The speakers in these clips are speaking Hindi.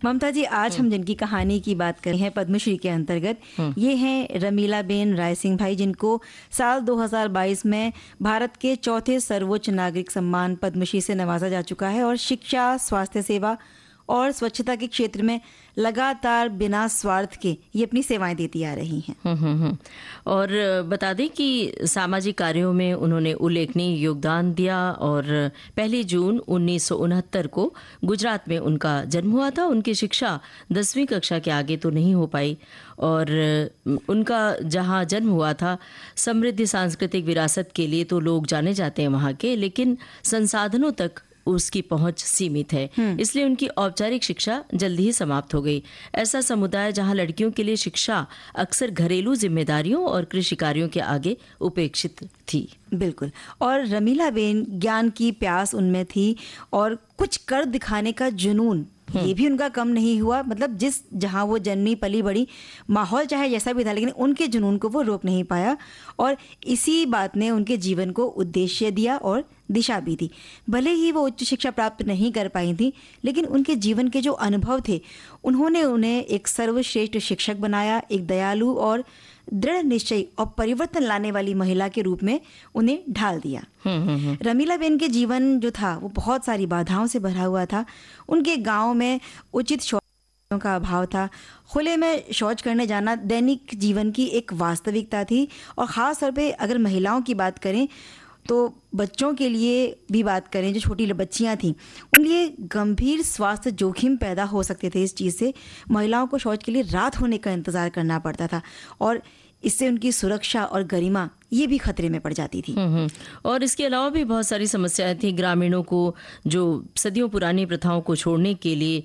ममता जी, आज हम जिनकी कहानी की बात कर रहे हैं पद्मश्री के अंतर्गत, ये हैं रमीला बेन राय सिंह भाई, जिनको साल 2022 में भारत के चौथे सर्वोच्च नागरिक सम्मान पद्मश्री से नवाजा जा चुका है और शिक्षा, स्वास्थ्य सेवा और स्वच्छता के क्षेत्र में लगातार बिना स्वार्थ के ये अपनी सेवाएं देती आ रही हैं। और बता दें कि सामाजिक कार्यों में उन्होंने उल्लेखनीय योगदान दिया और 1 जून 1969 को गुजरात में उनका जन्म हुआ था। उनकी शिक्षा 10वीं कक्षा के आगे तो नहीं हो पाई और उनका जहां जन्म हुआ था, समृद्ध सांस्कृतिक विरासत के लिए तो लोग जाने जाते हैं वहां के, लेकिन संसाधनों तक उसकी पहुंच सीमित है, इसलिए उनकी औपचारिक शिक्षा जल्दी ही समाप्त हो गई। ऐसा समुदाय जहां लड़कियों के लिए शिक्षा अक्सर घरेलू जिम्मेदारियों और कृषि कार्यों के आगे उपेक्षित थी। बिल्कुल। और रमीला बेन, ज्ञान की प्यास उनमें थी और कुछ कर दिखाने का जुनून ये भी उनका कम नहीं हुआ। मतलब जहां वो जन्मी पली बड़ी, माहौल चाहे जैसा भी था, लेकिन उनके जुनून को वो रोक नहीं पाया और इसी बात ने उनके जीवन को उद्देश्य दिया और दिशा भी दी। भले ही वो उच्च शिक्षा प्राप्त नहीं कर पाई थी, लेकिन उनके जीवन के जो अनुभव थे उन्होंने उन्हें एक सर्वश्रेष्ठ शिक्षक बनाया, एक दयालु और दृढ़ निश्चय और परिवर्तन लाने वाली महिला के रूप में उन्हें ढाल दिया। रमीला बेन के जीवन जो था वो बहुत सारी बाधाओं से भरा हुआ था। उनके गांव में उचित शौच का अभाव था। खुले में शौच करने जाना दैनिक जीवन की एक वास्तविकता थी और ख़ास तौर पे अगर महिलाओं की बात करें तो बच्चों के लिए भी बात करें, जो छोटी बच्चियां थीं, उन लिए गंभीर स्वास्थ्य जोखिम पैदा हो सकते थे। इस चीज़ से महिलाओं को शौच के लिए रात होने का इंतज़ार करना पड़ता था और इससे उनकी सुरक्षा और गरिमा ये भी खतरे में पड़ जाती थी। और इसके अलावा भी बहुत सारी समस्याएं थी। ग्रामीणों को जो सदियों पुरानी प्रथाओं को छोड़ने के लिए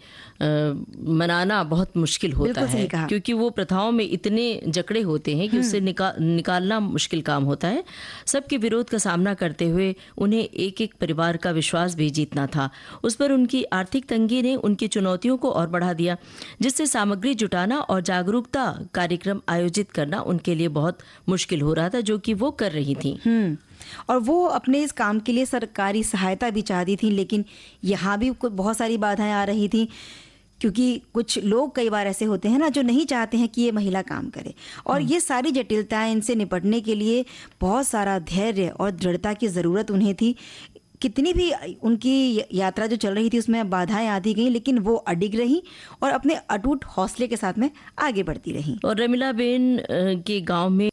मनाना बहुत मुश्किल होता है, क्योंकि वो प्रथाओं में इतने जकड़े होते हैं कि उससे निकालना मुश्किल काम होता है। सबके विरोध का सामना करते हुए उन्हें एक एक परिवार का विश्वास भी जीतना था। उस पर उनकी आर्थिक तंगी ने उनकी चुनौतियों को और बढ़ा दिया, जिससे सामग्री जुटाना और जागरूकता कार्यक्रम आयोजित करना उनके लिए बहुत मुश्किल हो रहा था, जो कि वो कर रही थी। और वो अपने इस काम के लिए सरकारी सहायता भी चाहती थी, लेकिन यहाँ भी बहुत सारी बाधाएं आ रही थी, क्योंकि कुछ लोग कई बार ऐसे होते हैं ना जो नहीं चाहते हैं कि ये महिला काम करे। और ये सारी जटिलताएं, इनसे निपटने के लिए बहुत सारा धैर्य और दृढ़ता की ज़रूरत उन्हें थी। कितनी भी उनकी यात्रा जो चल रही थी उसमें बाधाएं आती गई, लेकिन वो अडिग रही और अपने अटूट हौसले के साथ में आगे बढ़ती रही। और रमीला बेन के गांव में